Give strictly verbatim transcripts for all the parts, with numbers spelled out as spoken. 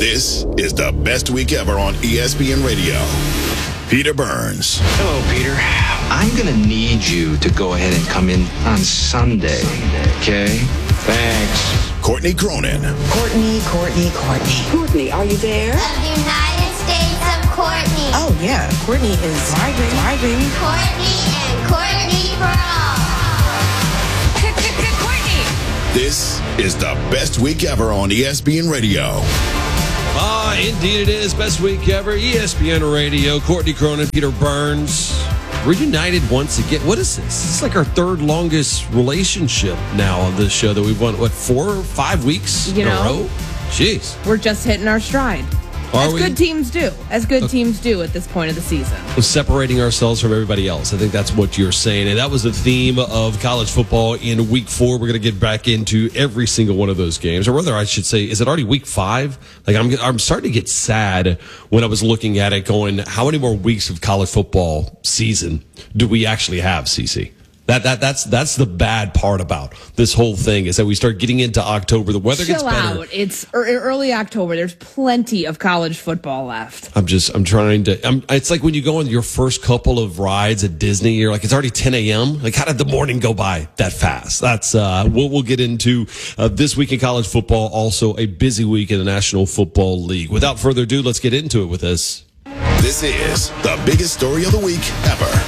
This is the best week ever on E S P N Radio. Peter Burns. Hello, Peter. I'm going to need you to go ahead and come in on Sunday, okay? Thanks. Courtney Cronin. Courtney, Courtney, Courtney. Courtney, are you there? Of the United States of Courtney. Oh, yeah. Courtney is my baby. My baby. Courtney and Courtney for all. Courtney. This is the best week ever on E S P N Radio. Ah, indeed it is. Best week ever. E S P N Radio. Courtney Cronin, Peter Burns. Reunited once again. What is this? This is like our third longest relationship now on this show that we've won, what, four or five weeks you in know, a row? Jeez. We're just hitting our stride. Are As we? good teams do. As good Okay. teams do at this point of the season. We're separating ourselves from everybody else. I think that's what you're saying. And that was the theme of college football in week four. We're going to get back into every single one of those games. Or rather, I should say, is it already week five? Like, I'm, I'm starting to get sad when I was looking at it going, how many more weeks of college football season do we actually have, Cece? That, that that's that's the bad part about this whole thing is that we start getting into October. The weather Chill gets better. out. It's er- early October. There's plenty of college football left. I'm just, I'm trying to, I'm, it's like when you go on your first couple of rides at Disney, you're like, it's already ten a.m. Like, how did the morning go by that fast? That's, uh, what we'll get into uh, this week in college football. Also a busy week in the National Football League. Without further ado, let's get into it with this. This is the biggest story of the week ever.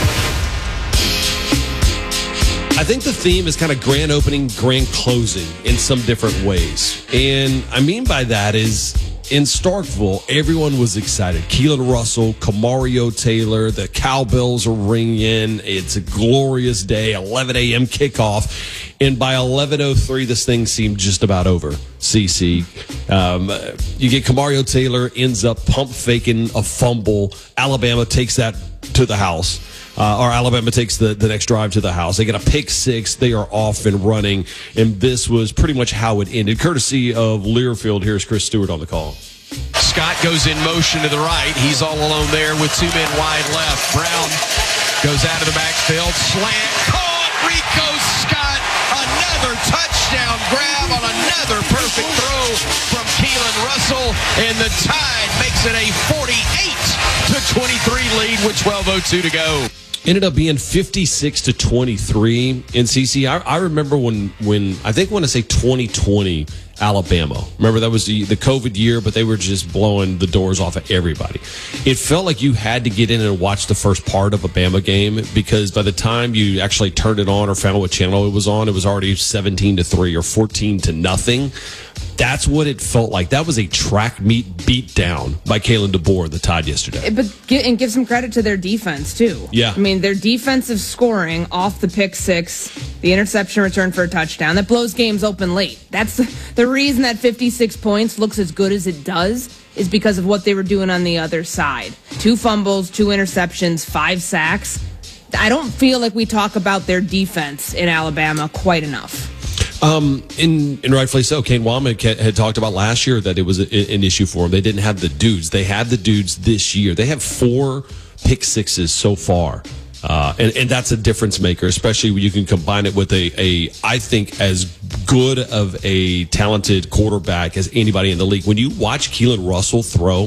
I think the theme is kind of grand opening, grand closing in some different ways. And I mean by that is in Starkville, everyone was excited. Keelan Russell, Kamario Taylor, the cowbells are ringing. It's a glorious day, eleven a.m. kickoff. And by eleven oh three, this thing seemed just about over. C C. Um, you get Kamario Taylor, ends up pump faking a fumble. Alabama takes that to the house. Uh, or Alabama takes the, the next drive to the house. They get a pick six. They are off and running. And this was pretty much how it ended. Courtesy of Learfield, here's Chris Stewart on the call. Scott goes in motion to the right. He's all alone there with two men wide left. Brown goes out of the backfield. Slant. Caught. Rico Scott. Another touchdown grab on another perfect throw from Keelan Russell. And the Tide makes it a forty-eight to twenty-three lead with twelve oh two to go. Ended up being fifty-six to twenty-three in C C. I, I remember when, when, I think when I say twenty twenty, Alabama. Remember, that was the, the COVID year, but they were just blowing the doors off of everybody. It felt like you had to get in and watch the first part of a Bama game because by the time you actually turned it on or found what channel it was on, it was already seventeen to three or fourteen to nothing. That's what it felt like. That was a track meet beat down by Kalen DeBoer, the Tide, yesterday. But get, and give some credit to their defense, too. Yeah. I mean, their defensive scoring off the pick six, the interception return for a touchdown, that blows games open late. That's the, the reason that fifty-six points looks as good as it does is because of what they were doing on the other side. Two fumbles, two interceptions, five sacks. I don't feel like we talk about their defense in Alabama quite enough. Um, and, and rightfully so. Kane Wommack had, had talked about last year that it was a, an issue for them. They didn't have the dudes. They have the dudes this year. They have four pick sixes so far. Uh, and, and that's a difference maker, especially when you can combine it with a, a, I think, as good of a talented quarterback as anybody in the league. When you watch Keelan Russell throw,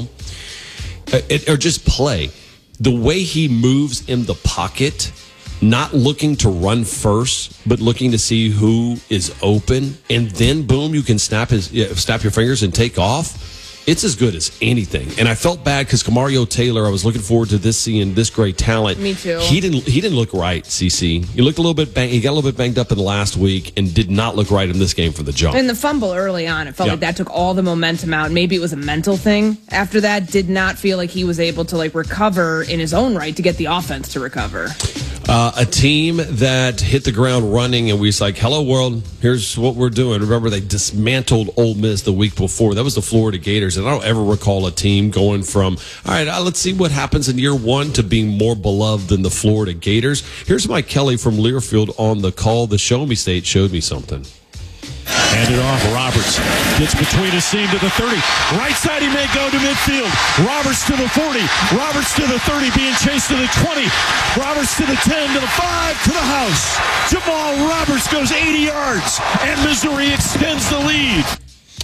uh, it, or just play, the way he moves in the pocket, not looking to run first, but looking to see who is open, and then boom, you can snap his snap your fingers and take off. It's as good as anything. And I felt bad because Kamario Taylor, I was looking forward to this seeing this great talent. Me too. He didn't he didn't look right, C C. He looked a little bit bang, he got a little bit banged up in the last week and did not look right in this game from the jump. And the fumble early on, it felt Yeah. like that took all the momentum out. Maybe it was a mental thing. After that, did not feel like he was able to like recover in his own right to get the offense to recover. Uh, a team that hit the ground running, and we was like, hello, world, here's what we're doing. Remember, they dismantled Ole Miss the week before. That was the Florida Gators, and I don't ever recall a team going from, all right, uh, let's see what happens in year one to being more beloved than the Florida Gators. Here's Mike Kelly from Learfield on the call. The Show Me State showed me something. Handed off. Roberts gets between a seam to the thirty. Right side, he may go to midfield. Roberts to the forty. Roberts to the thirty, being chased to the twenty. Roberts to the ten, to the five, to the house. Jamal Roberts goes eighty yards, and Missouri extends the lead.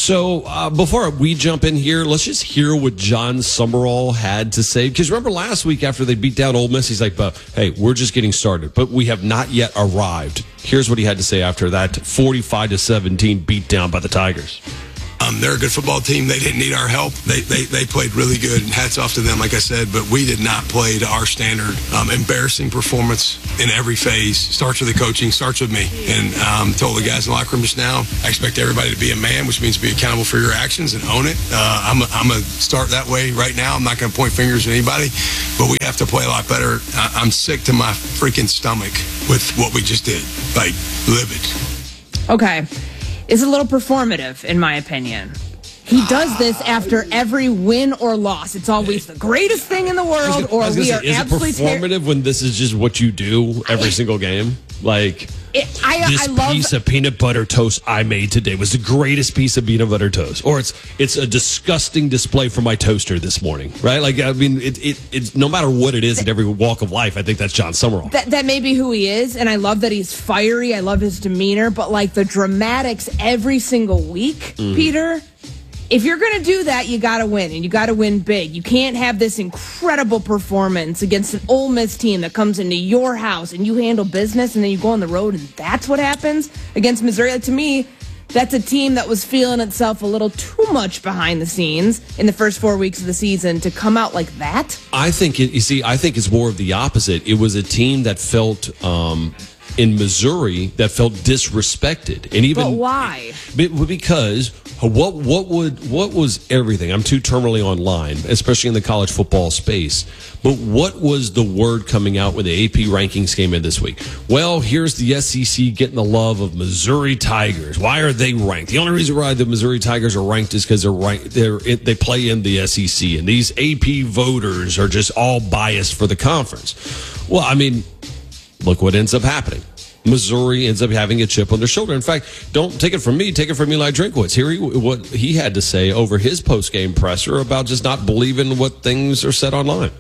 So uh, before we jump in here, let's just hear what John Summerall had to say. Because remember last week after they beat down Ole Miss, he's like, but, hey, we're just getting started, but we have not yet arrived. Here's what he had to say after that forty-five to seventeen beat down by the Tigers. Um, they're a good football team. They didn't need our help. They, they they played really good. Hats off to them, like I said, but we did not play to our standard. Um, embarrassing performance in every phase. Starts with the coaching, starts with me. And um, told the guys in the locker room just now, I expect everybody to be a man, which means be accountable for your actions and own it. Uh, I'm I'm going to start that way right now. I'm not going to point fingers at anybody, but we have to play a lot better. I, I'm sick to my freaking stomach with what we just did. Like, livid. Okay. Is a little performative, in my opinion. He does this after every win or loss. It's always the greatest thing in the world, or we say, are is absolutely it performative ter- when this is just what you do every single game? Like, it, I, this I love, piece of peanut butter toast I made today was the greatest piece of peanut butter toast, or it's it's a disgusting display from my toaster this morning, right? Like, I mean, it it it's no matter what it is in every walk of life. I think that's John Summerall. That that may be who he is, and I love that he's fiery. I love his demeanor, but like the dramatics every single week, mm. Peter. If you're going to do that, you got to win, and you got to win big. You can't have this incredible performance against an Ole Miss team that comes into your house and you handle business, and then you go on the road, and that's what happens against Missouri. Like, to me, that's a team that was feeling itself a little too much behind the scenes in the first four weeks of the season to come out like that. I think, it, you see, I think it's more of the opposite. It was a team that felt... Um, in Missouri that felt disrespected, and even but why? Because what what would what was everything? I'm too terminally online, especially in the college football space. But what was the word coming out when the A P rankings came in this week? Well, here's the S E C getting the love of Missouri Tigers. Why are they ranked? The only reason why the Missouri Tigers are ranked is because they're ranked, they're they play in the S E C, and these A P voters are just all biased for the conference. Well, I mean. Look what ends up happening. Missouri ends up having a chip on their shoulder. In fact, don't take it from me. Take it from Eli Drinkwitz. Hear he, what he had to say over his post-game presser about just not believing what things are said online.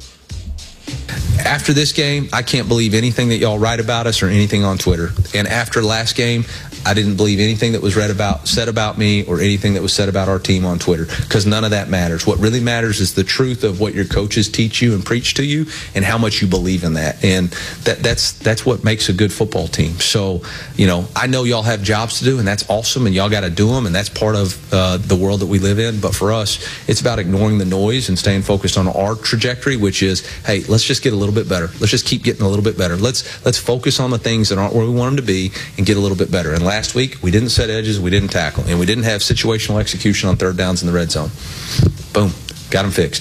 After this game, I can't believe anything that y'all write about us or anything on Twitter. And after last game, I didn't believe anything that was read about, said about me, or anything that was said about our team on Twitter, because none of that matters. What really matters is the truth of what your coaches teach you and preach to you, and how much you believe in that. And that, that's that's what makes a good football team. So, you know, I know y'all have jobs to do, and that's awesome, and y'all got to do them, and that's part of uh, the world that we live in. But for us, it's about ignoring the noise and staying focused on our trajectory, which is, hey, let's just get a little bit better. Let's just keep getting a little bit better. Let's let's focus on the things that aren't where we want them to be and get a little bit better. And last week, we didn't set edges, we didn't tackle, and we didn't have situational execution on third downs in the red zone. Boom. Got them fixed.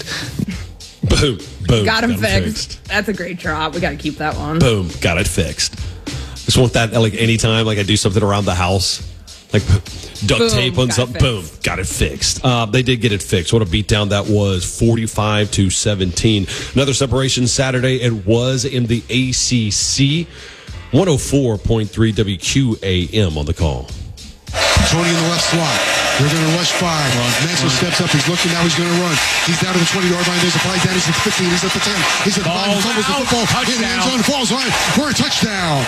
Boom. Boom. Got them fixed. fixed. That's a great drop. We got to keep that one. Boom. Got it fixed. Just want that, like, anytime, like, I do something around the house, like duct Boom, tape on something, boom, got it fixed. Uh, they did get it fixed. What a beatdown that was, forty-five to seventeen. Another separation Saturday. It was in the A C C. one oh four point three W Q A M on the call. Tony in the left slot. They're going to rush five. Mansell steps up. He's looking now. He's going to run. He's down to the twenty-yard line. There's a play down. He's at the fifteen. He's at the ten. He's at the five. He fumbles the football. In the end zone. Falls right for a touchdown.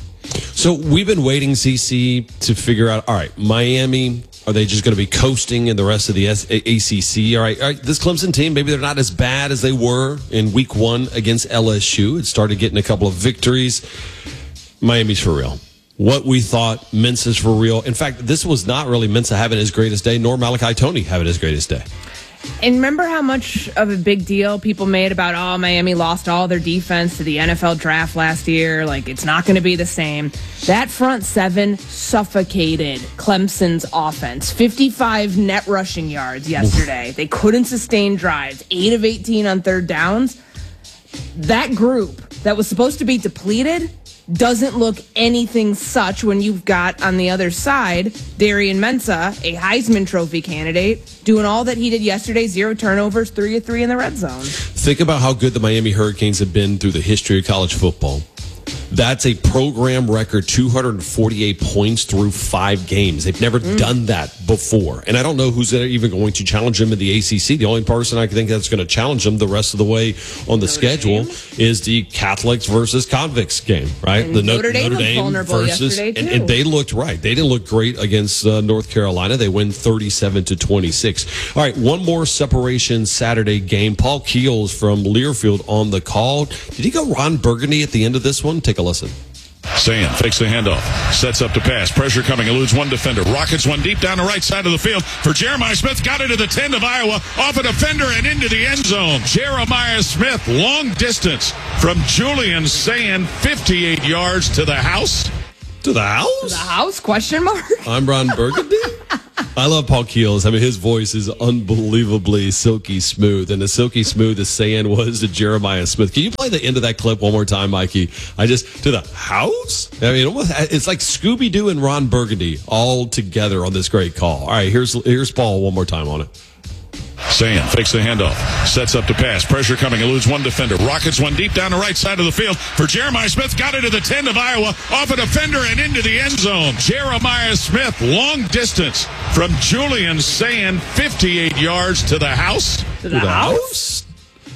So we've been waiting, C C, to figure out, all right, Miami, are they just going to be coasting in the rest of the A C C? All right, all right, this Clemson team, maybe they're not as bad as they were in week one against L S U. It started getting a couple of victories. Miami's for real. What we thought, Mensa's for real. In fact, this was not really Mensa having his greatest day, nor Malachi Toney having his greatest day. And remember how much of a big deal people made about, oh, Miami lost all their defense to the N F L draft last year. Like, it's not going to be the same. That front seven suffocated Clemson's offense. fifty-five net rushing yards yesterday. They couldn't sustain drives. eight of eighteen on third downs. That group that was supposed to be depleted doesn't look anything such when you've got on the other side Darian Mensa, a Heisman Trophy candidate, doing all that he did yesterday, zero turnovers, three of three in the red zone. Think about how good the Miami Hurricanes have been through the history of college football. That's a program record, two hundred forty-eight points through five games. They've never mm. done that before. And I don't know who's even going to challenge them in the A C C. The only person I think that's going to challenge them the rest of the way on the Notre schedule Dame? is the Catholics versus Convicts game, right? And the Notre, Notre Dame, Notre Dame versus, and, and they looked right. They didn't look great against uh, North Carolina. They win thirty-seven to twenty-six. All right, one more separation Saturday game. Paul Keels from Learfield on the call. Did he go Ron Burgundy at the end of this one? Take a listen. Sayan fakes the handoff, sets up to pass, pressure coming, eludes one defender, rockets one deep down the right side of the field for Jeremiah Smith, got it to the ten of Iowa, off a defender and into the end zone. Jeremiah Smith, long distance from Julian Sayan, fifty-eight yards to the house. To the house? To the house? Question mark? I'm Ron Burgundy. I love Paul Keels. I mean, his voice is unbelievably silky smooth, and as silky smooth as Sayan was to Jeremiah Smith. Can you play the end of that clip one more time, Mikey? I just, to the house? I mean, almost, it's like Scooby-Doo and Ron Burgundy all together on this great call. All right, here's here's Paul one more time on it. Sayan fakes the handoff, sets up to pass, pressure coming, eludes one defender, rockets one deep down the right side of the field for Jeremiah Smith, got it to the ten of Iowa, off a defender and into the end zone. Jeremiah Smith, long distance from Julian Sayan, fifty-eight yards to the house. To the, to the house? house?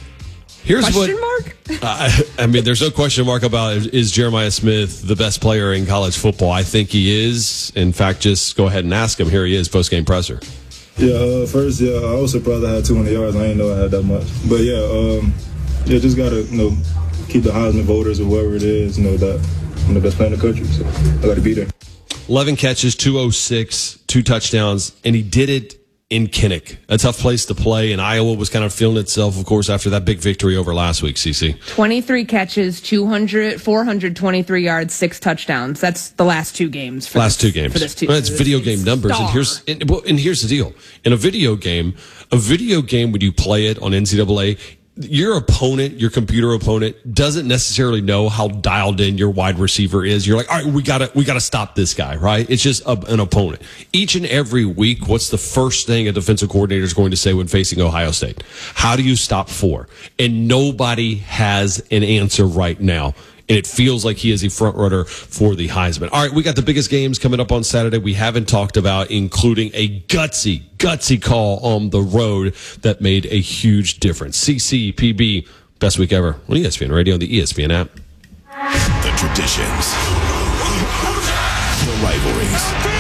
Here's question what, mark? uh, I mean, there's no question mark about is, is Jeremiah Smith the best player in college football? I think he is. In fact, just go ahead and ask him. Here he is, post-game presser. Yeah, uh, first, yeah, I was surprised I had two hundred yards. I didn't know I had that much. But, yeah, um, yeah, just got to, you know, keep the Heisman voters or whoever it is, you know, that I'm the best player in the country. So I got to be there. eleven catches, two oh six, two touchdowns, and he did it in Kinnick, a tough place to play. And Iowa was kind of feeling itself, of course, after that big victory over last week, Cece. twenty-three catches, two hundred, four hundred twenty-three yards, six touchdowns. That's the last two games. For last this, two games. For this two, well, it's video game numbers. Star. And here's and, well, and here's the deal. In a video game, a video game, when you play it on N C double A, your opponent, your computer opponent, doesn't necessarily know how dialed in your wide receiver is. You're like, all right, we gotta, we gotta stop this guy, right? It's just a, an opponent. Each and every week, what's the first thing a defensive coordinator is going to say when facing Ohio State? How do you stop four? And nobody has an answer right now. And it feels like he is a front runner for the Heisman. All right, we got the biggest games coming up on Saturday we haven't talked about, including a gutsy, gutsy call on the road that made a huge difference. C C P B, best week ever on E S P N Radio and the E S P N app. The traditions, the rivalries,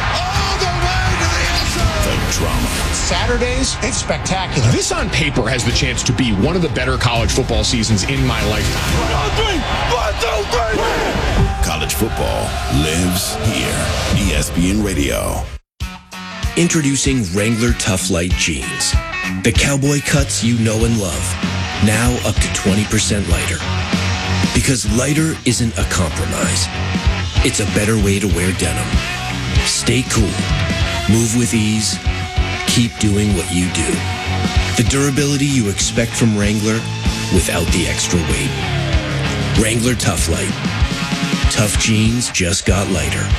the drama. Saturdays, it's spectacular. This on paper has the chance to be one of the better college football seasons in my lifetime. One, two, three. One, two, three. College football lives here. E S P N Radio. Introducing Wrangler Tough Light Jeans. The cowboy cuts you know and love. Now up to twenty percent lighter. Because lighter isn't a compromise. It's a better way to wear denim. Stay cool. Move with ease. Keep doing what you do. The durability you expect from Wrangler without the extra weight. Wrangler Tough Light. Tough jeans just got lighter.